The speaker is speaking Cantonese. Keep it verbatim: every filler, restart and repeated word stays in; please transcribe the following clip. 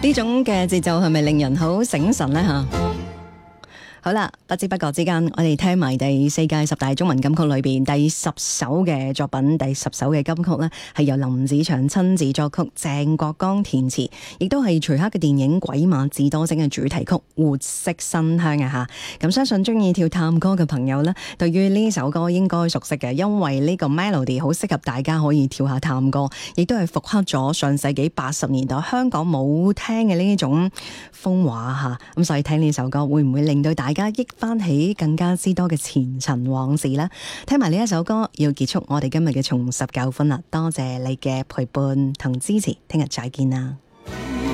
呢種嘅節奏係咪令人好醒神呢？吓？好啦，不知不覺之間，我哋聽埋第四屆十大中文金曲裏邊第十首嘅作品，第十首嘅金曲呢，係由林子祥親自作曲，鄭國江填詞，亦都係徐克嘅電影《鬼馬智多星》嘅主題曲《活色生香》啊吓。咁相信中意跳探歌嘅朋友呢，對於呢首歌應該熟悉嘅，因為呢個 melody 好適合大家可以跳下探歌，亦都係復刻咗上世紀八十年代香港冇聽嘅呢種風華吓。咁所以聽呢首歌會唔會令到大家大家憶翻起更加之多嘅前塵往事呢？聽埋呢一首歌，要結束我哋今日嘅重拾舊歡啦！多謝你嘅陪伴同支持，聽日再見啦！